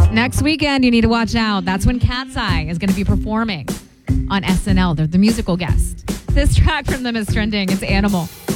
Next weekend, you need to watch out. That's when Cat's Eye is going to be performing on SNL. They're the musical guest. This track from them is trending. It's Animal.